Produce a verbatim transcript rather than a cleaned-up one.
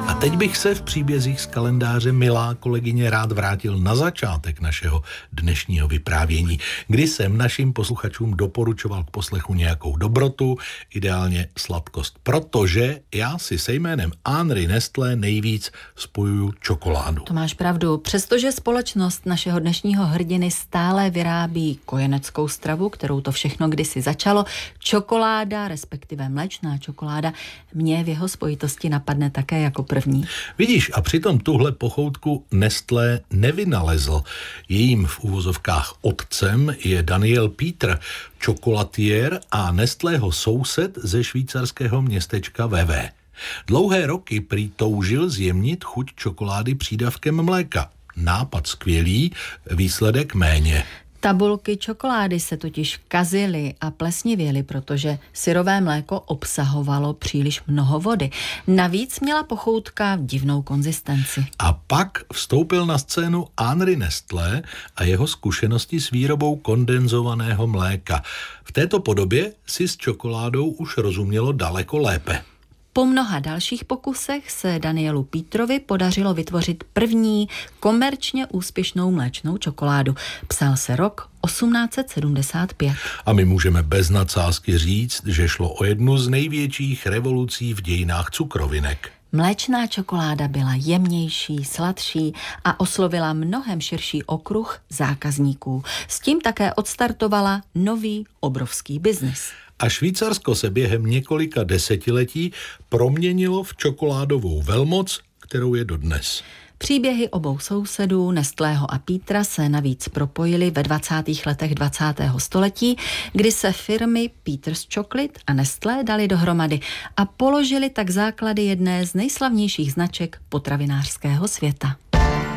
A teď bych se v příbězích z kalendáře, milá kolegyně, rád vrátil na začátek našeho dnešního vyprávění, kdy jsem našim posluchačům doporučoval k poslechu nějakou dobrotu, ideálně sladkost, protože já si se jménem Henri Nestlé nejvíc spojuju čokoládu. To máš pravdu. Přestože společnost našeho dnešního hrdiny stále vyrábí kojeneckou stravu, kterou to všechno kdysi začalo, čokoláda, respektive mléčná čokoláda, mě v jeho spojitosti napadne také jako první. Vidíš, a přitom tuhle pochoutku Nestlé nevynalezl. Jejím v uvozovkách otcem je Daniel Pieter, čokolatiér a Nestlého soused ze švýcarského městečka Vevey. Dlouhé roky prý toužil zjemnit chuť čokolády přídavkem mléka. Nápad skvělý, výsledek méně. Tabulky čokolády se totiž kazily a plesnivěly, protože syrové mléko obsahovalo příliš mnoho vody. Navíc měla pochoutka divnou konzistenci. A pak vstoupil na scénu Henri Nestlé a jeho zkušenosti s výrobou kondenzovaného mléka. V této podobě si s čokoládou už rozumělo daleko lépe. Po mnoha dalších pokusech se Danielu Pietrovi podařilo vytvořit první komerčně úspěšnou mléčnou čokoládu. Psal se rok osmnáct set sedmdesát pět. A my můžeme bez nadsázky říct, že šlo o jednu z největších revolucí v dějinách cukrovinek. Mléčná čokoláda byla jemnější, sladší a oslovila mnohem širší okruh zákazníků. S tím také odstartovala nový obrovský biznis. A Švýcarsko se během několika desetiletí proměnilo v čokoládovou velmoc, kterou je dodnes. Příběhy obou sousedů, Nestlého a Pietera, se navíc propojily ve dvacátých letech dvacátého století, kdy se firmy Pieters Chocolate a Nestlé dali dohromady a položili tak základy jedné z nejslavnějších značek potravinářského světa.